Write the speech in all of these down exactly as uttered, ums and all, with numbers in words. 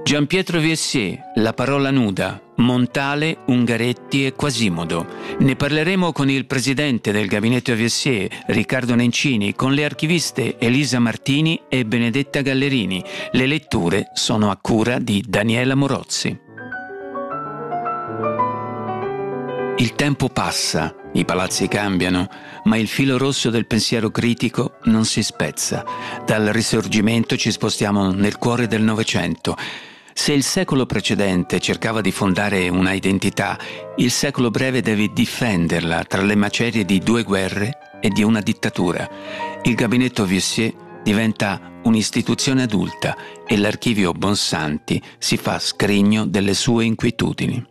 Gianpietro Viessier, La parola nuda, Montale, Ungaretti e Quasimodo. Ne parleremo con il presidente del gabinetto Viessier, Riccardo Nencini, con le archiviste Elisa Martini e Benedetta Gallerini. Le letture sono a cura di Daniela Morozzi. Il tempo passa, i palazzi cambiano, ma il filo rosso del pensiero critico non si spezza. Dal Risorgimento ci spostiamo nel cuore del Novecento. Se il secolo precedente cercava di fondare una identità, il secolo breve deve difenderla tra le macerie di due guerre e di una dittatura. Il gabinetto Viessier diventa un'istituzione adulta e l'archivio Bonsanti si fa scrigno delle sue inquietudini.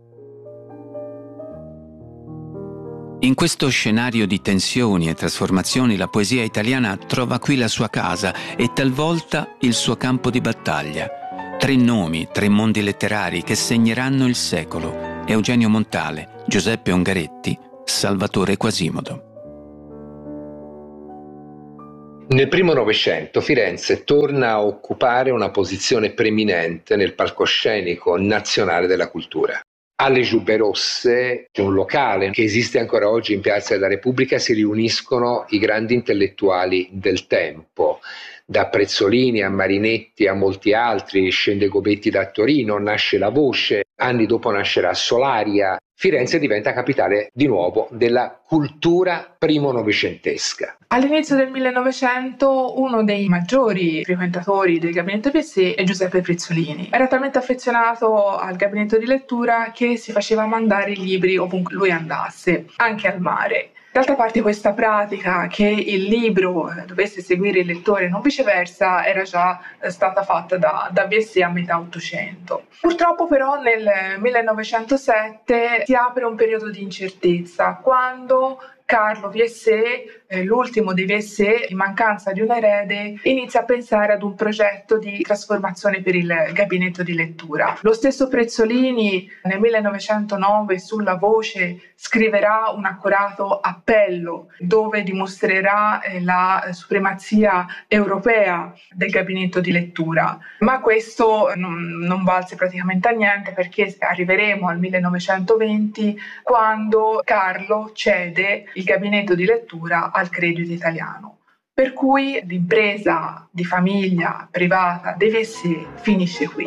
In questo scenario di tensioni e trasformazioni la poesia italiana trova qui la sua casa e talvolta il suo campo di battaglia. Tre nomi, tre mondi letterari che segneranno il secolo: Eugenio Montale, Giuseppe Ungaretti, Salvatore Quasimodo. Nel primo Novecento Firenze torna a occupare una posizione preminente nel palcoscenico nazionale della cultura. Alle Giubbe Rosse, un locale che esiste ancora oggi in Piazza della Repubblica, si riuniscono i grandi intellettuali del tempo. Da Prezzolini a Marinetti a molti altri, scende Gobetti da Torino, nasce La Voce, anni dopo nascerà Solaria. Firenze diventa capitale di nuovo della cultura primo novecentesca. All'inizio del millenovecento uno dei maggiori frequentatori del gabinetto Viessier è Giuseppe Prezzolini. Era talmente affezionato al gabinetto di lettura che si faceva mandare i libri ovunque lui andasse, anche al mare. D'altra parte questa pratica che il libro dovesse seguire il lettore e non viceversa era già stata fatta da, da Viessier a metà Ottocento. Purtroppo però nel millenovecentosette si apre un periodo di incertezza quando Carlo Viessier, eh, l'ultimo dei Viessier, in mancanza di un erede, inizia a pensare ad un progetto di trasformazione per il gabinetto di lettura. Lo stesso Prezzolini nel millenovecentonove sulla Voce scriverà un accurato appello dove dimostrerà eh, la supremazia europea del gabinetto di lettura, ma questo non, non valse praticamente a niente perché arriveremo al millenovecentoventi quando Carlo cede il gabinetto di lettura al Credito Italiano. Per cui l'impresa di famiglia privata dei Viessier finisce qui.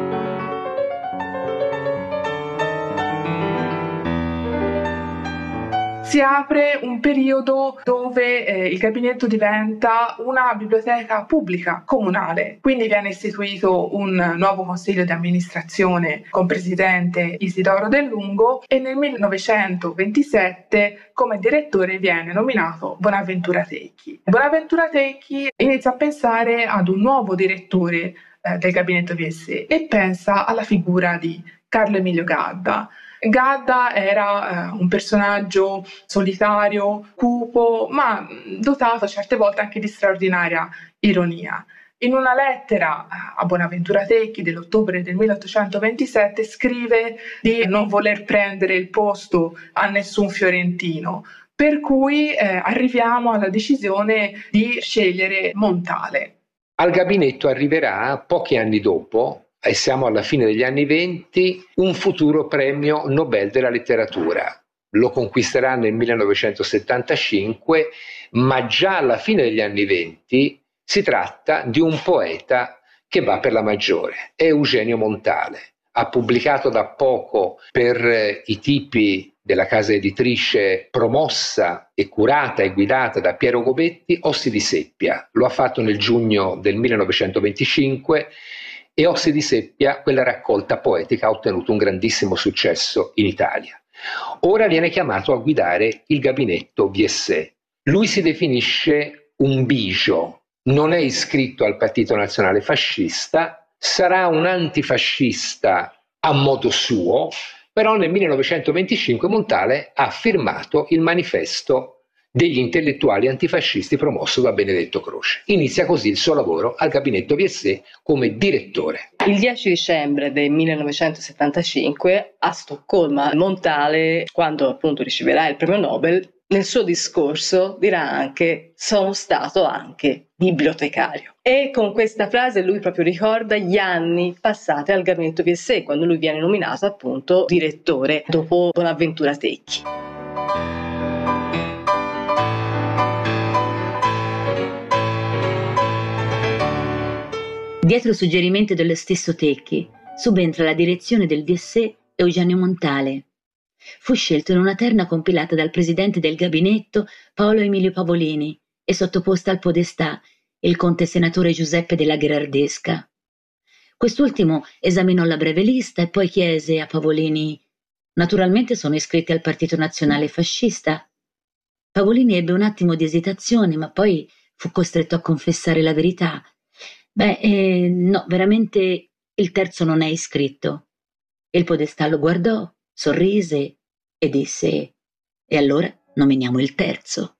Si apre un periodo dove eh, il gabinetto diventa una biblioteca pubblica comunale, quindi viene istituito un nuovo consiglio di amministrazione con presidente Isidoro Del Lungo e nel millenovecentoventisette come direttore viene nominato Bonaventura Tecchi. Bonaventura Tecchi inizia a pensare ad un nuovo direttore eh, del gabinetto Viessier e pensa alla figura di Carlo Emilio Gadda. Gadda era eh, un personaggio solitario, cupo, ma dotato certe volte anche di straordinaria ironia. In una lettera a Bonaventura Tecchi dell'ottobre del milleottocentoventisette scrive di non voler prendere il posto a nessun fiorentino, per cui eh, arriviamo alla decisione di scegliere Montale. Al gabinetto arriverà pochi anni dopo, e siamo alla fine degli anni venti, un futuro premio Nobel della letteratura. Lo conquisterà nel millenovecentosettantacinque, ma già alla fine degli anni venti si tratta di un poeta che va per la maggiore, è Eugenio Montale. Ha pubblicato da poco per i tipi della casa editrice promossa e curata e guidata da Piero Gobetti, Ossi di Seppia. Lo ha fatto nel giugno del millenovecentoventicinque e Ossi di Seppia, quella raccolta poetica, ha ottenuto un grandissimo successo in Italia. Ora viene chiamato a guidare il gabinetto Viessier. Lui si definisce un bigio, non è iscritto al Partito Nazionale Fascista, sarà un antifascista a modo suo, però nel millenovecentoventicinque Montale ha firmato il manifesto degli intellettuali antifascisti promosso da Benedetto Croce. Inizia così il suo lavoro al gabinetto Viessier come direttore. Il dieci dicembre del millenovecentosettantacinque a Stoccolma Montale, quando appunto riceverà il premio Nobel, nel suo discorso dirà anche: sono stato anche bibliotecario. E con questa frase lui proprio ricorda gli anni passati al gabinetto P S E, quando lui viene nominato appunto direttore dopo Bonaventura Tecchi. Dietro suggerimento dello stesso Tecchi subentra la direzione del D S E Eugenio Montale. Fu scelto in una terna compilata dal presidente del gabinetto Paolo Emilio Pavolini e sottoposta al podestà il conte senatore Giuseppe della Gherardesca. Quest'ultimo esaminò la breve lista e poi chiese a Pavolini: «Naturalmente sono iscritti al Partito Nazionale Fascista?» Pavolini ebbe un attimo di esitazione, ma poi fu costretto a confessare la verità. «Beh, eh, no, veramente il terzo non è iscritto». Il podestà lo guardò, sorrise e disse: «E allora nominiamo il terzo».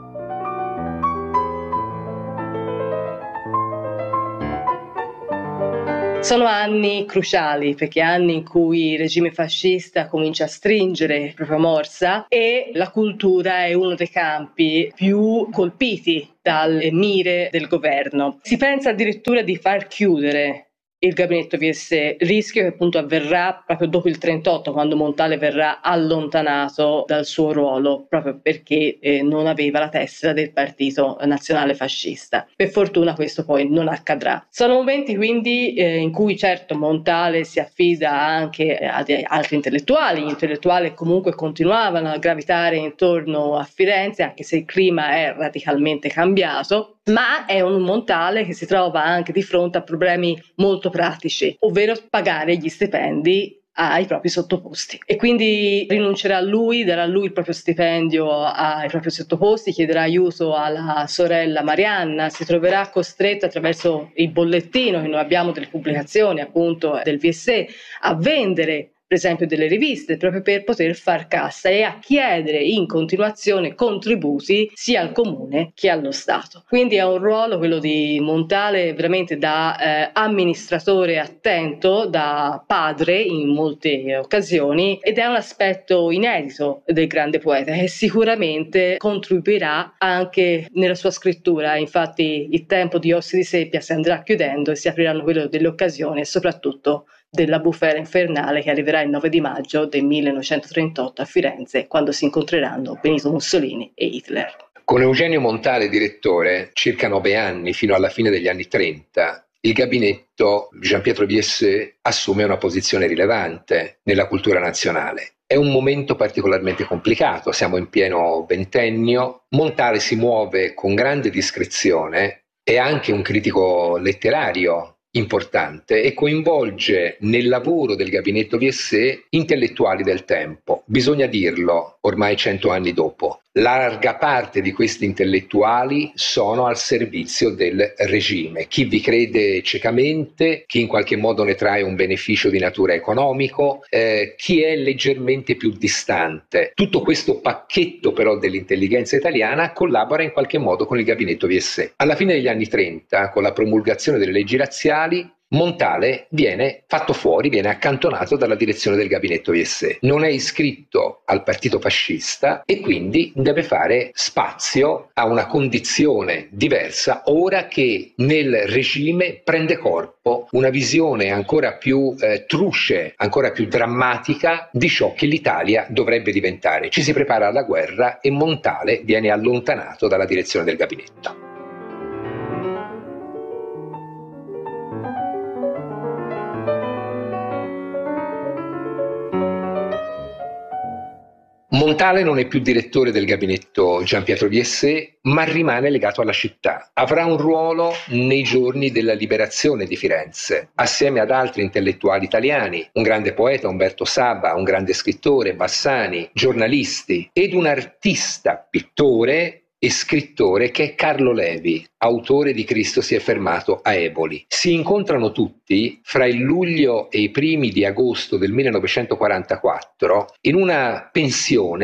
Sono anni cruciali, perché anni in cui il regime fascista comincia a stringere proprio morsa e la cultura è uno dei campi più colpiti dalle mire del governo. Si pensa addirittura di far chiudere il gabinetto P S E, rischio che appunto avverrà proprio dopo il trentotto, quando Montale verrà allontanato dal suo ruolo proprio perché eh, non aveva la tessera del Partito Nazionale Fascista. Per fortuna questo poi non accadrà. Sono momenti quindi eh, in cui certo Montale si affida anche ad altri intellettuali, gli intellettuali comunque continuavano a gravitare intorno a Firenze, anche se il clima è radicalmente cambiato. Ma è un Montale che si trova anche di fronte a problemi molto pratici, ovvero pagare gli stipendi ai propri sottoposti, e quindi rinuncerà a lui, darà lui il proprio stipendio ai propri sottoposti, chiederà aiuto alla sorella Marianna, si troverà costretto attraverso il bollettino che noi abbiamo delle pubblicazioni appunto del V S E a vendere per esempio delle riviste, proprio per poter far cassa e a chiedere in continuazione contributi sia al comune che allo Stato. Quindi è un ruolo, quello di Montale, veramente da eh, amministratore attento, da padre in molte occasioni, ed è un aspetto inedito del grande poeta che sicuramente contribuirà anche nella sua scrittura. Infatti il tempo di Ossi di Seppia si andrà chiudendo e si apriranno quello delle occasioni e soprattutto della bufera infernale, che arriverà il nove di maggio del millenovecentotrentotto a Firenze, quando si incontreranno Benito Mussolini e Hitler. Con Eugenio Montale direttore, circa nove anni fino alla fine degli anni trenta, il gabinetto Gianpietro V S E assume una posizione rilevante nella cultura nazionale. È un momento particolarmente complicato, siamo in pieno ventennio, Montale si muove con grande discrezione, è anche un critico letterario importante e coinvolge nel lavoro del gabinetto V S E intellettuali del tempo. Bisogna dirlo, ormai cento anni dopo, larga parte di questi intellettuali sono al servizio del regime. Chi vi crede ciecamente, chi in qualche modo ne trae un beneficio di natura economico, eh, chi è leggermente più distante. Tutto questo pacchetto però dell'intelligenza italiana collabora in qualche modo con il gabinetto V S E. Alla fine degli anni trenta, con la promulgazione delle leggi razziali, Montale viene fatto fuori, viene accantonato dalla direzione del gabinetto V S E. Non è iscritto al partito fascista e quindi deve fare spazio a una condizione diversa ora che nel regime prende corpo una visione ancora più eh, truce, ancora più drammatica di ciò che l'Italia dovrebbe diventare. Ci si prepara alla guerra e Montale viene allontanato dalla direzione del gabinetto. Montale non è più direttore del gabinetto Gianpietro V S E, ma rimane legato alla città. Avrà un ruolo nei giorni della liberazione di Firenze, assieme ad altri intellettuali italiani, un grande poeta, Umberto Saba, un grande scrittore, Bassani, giornalisti, ed un artista, pittore e scrittore che è Carlo Levi, autore di Cristo si è fermato a Eboli. Si incontrano tutti fra il luglio e i primi di agosto del millenovecentoquarantaquattro in una pensione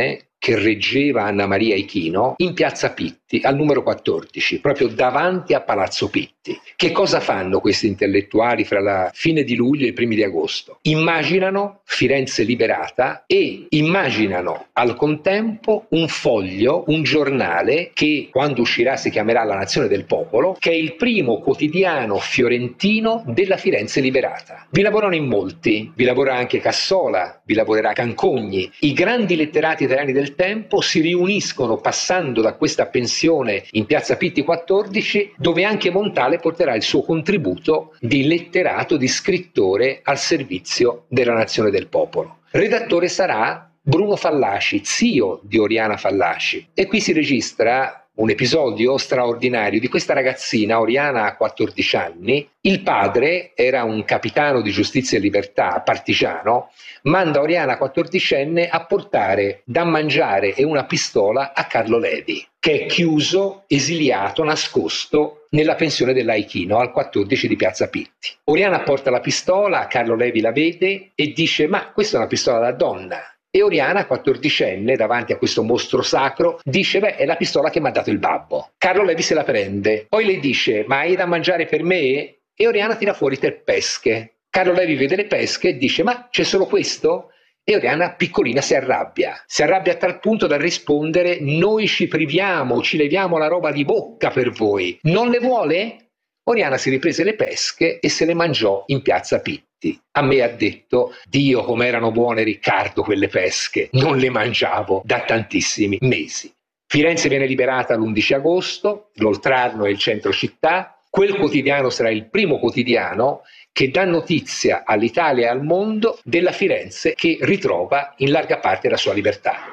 che reggeva Anna Maria Ichino in piazza Pitti, al numero quattordici, proprio davanti a Palazzo Pitti. Che cosa fanno questi intellettuali fra la fine di luglio e i primi di agosto? Immaginano Firenze liberata e immaginano al contempo un foglio, un giornale che quando uscirà si chiamerà La Nazione del Popolo, che è il primo quotidiano fiorentino della Firenze liberata. Vi lavorano in molti, vi lavora anche Cassola, vi lavorerà Cancogni. I grandi letterati italiani del tempo si riuniscono passando da questa pensione in piazza Pitti quattordici, dove anche Montale porterà il suo contributo di letterato, di scrittore al servizio della Nazione del Popolo. Redattore sarà Bruno Fallaci, zio di Oriana Fallaci, e qui si registra un episodio straordinario di questa ragazzina. Oriana ha quattordici anni, il padre era un capitano di Giustizia e Libertà, partigiano, manda Oriana quattordicenne a portare da mangiare e una pistola a Carlo Levi, che è chiuso, esiliato, nascosto nella pensione dell'Aichino al quattordici di piazza Pitti. Oriana porta la pistola, Carlo Levi la vede e dice: ma questa è una pistola da donna. E Oriana, quattordicenne, davanti a questo mostro sacro, dice: beh, è la pistola che mi ha dato il babbo. Carlo Levi se la prende, poi le dice: ma hai da mangiare per me? E Oriana tira fuori tre pesche. Carlo Levi vede le pesche e dice: ma c'è solo questo? E Oriana, piccolina, si arrabbia. Si arrabbia a tal punto da rispondere: noi ci priviamo, ci leviamo la roba di bocca per voi. Non le vuole? Oriana si riprese le pesche e se le mangiò in piazza Pitti. A me ha detto: Dio, com'erano buone, Riccardo, quelle pesche. Non le mangiavo da tantissimi mesi. Firenze viene liberata l'undici agosto, l'Oltrarno è il centro città. Quel quotidiano sarà il primo quotidiano che dà notizia all'Italia e al mondo della Firenze che ritrova in larga parte la sua libertà.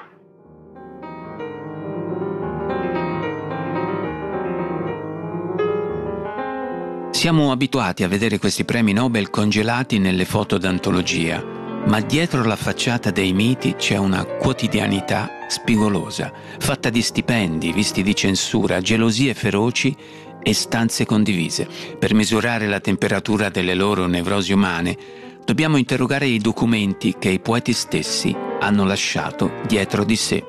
Siamo abituati a vedere questi premi Nobel congelati nelle foto d'antologia, ma dietro la facciata dei miti c'è una quotidianità spigolosa, fatta di stipendi, visti di censura, gelosie feroci e stanze condivise. Per misurare la temperatura delle loro nevrosi umane, dobbiamo interrogare i documenti che i poeti stessi hanno lasciato dietro di sé.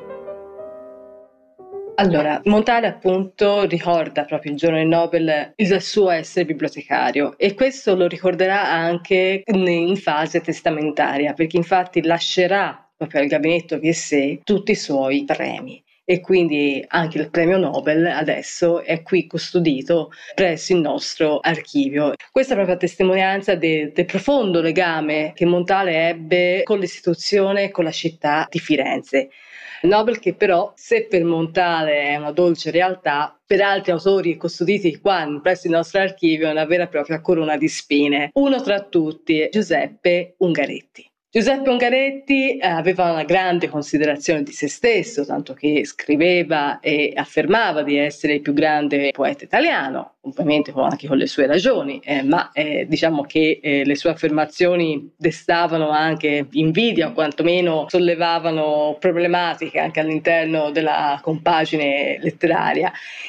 Allora, Montale appunto ricorda proprio il giorno del Nobel il suo essere bibliotecario, e questo lo ricorderà anche in fase testamentaria, perché infatti lascerà proprio al gabinetto P S E tutti i suoi premi. E quindi anche il premio Nobel adesso è qui custodito presso il nostro archivio. Questa è proprio a testimonianza del, del profondo legame che Montale ebbe con l'istituzione e con la città di Firenze. Nobel che però, se per Montale è una dolce realtà, per altri autori custoditi qua presso il nostro archivio è una vera e propria corona di spine. Uno tra tutti è Giuseppe Ungaretti. Giuseppe Ungaretti aveva una grande considerazione di se stesso, tanto che scriveva e affermava di essere il più grande poeta italiano, ovviamente anche con le sue ragioni, eh, ma eh, diciamo che eh, le sue affermazioni destavano anche invidia, o quantomeno sollevavano problematiche anche all'interno della compagine letteraria.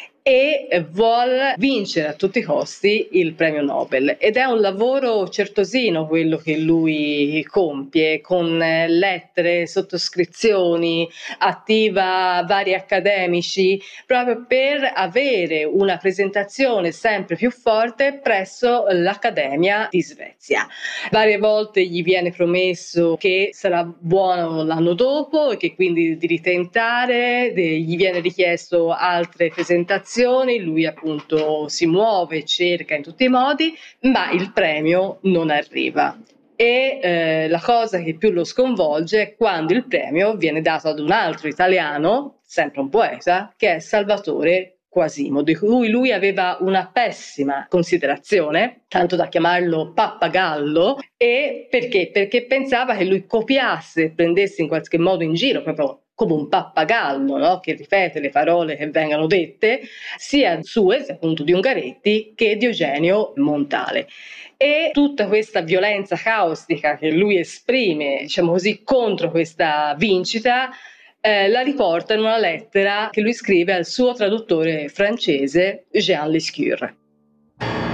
E vuol vincere a tutti i costi il premio Nobel, ed è un lavoro certosino quello che lui compie, con lettere, sottoscrizioni, attiva vari accademici, proprio per avere una presentazione sempre più forte presso l'Accademia di Svezia. Varie volte gli viene promesso che sarà buono l'anno dopo e che quindi di ritentare, gli viene richiesto altre presentazioni. Lui appunto si muove, cerca in tutti i modi, ma il premio non arriva. E eh, la cosa che più lo sconvolge è quando il premio viene dato ad un altro italiano, sempre un poeta, che è Salvatore Quasimo, di cui lui aveva una pessima considerazione, tanto da chiamarlo pappagallo. E perché? Perché pensava che lui copiasse, prendesse in qualche modo in giro, proprio come un pappagallo, no? Che ripete le parole che vengono dette, sia sue, appunto di Ungaretti, che di Eugenio Montale. E tutta questa violenza caustica che lui esprime, diciamo così, contro questa vincita, eh, la riporta in una lettera che lui scrive al suo traduttore francese Jean Lescure.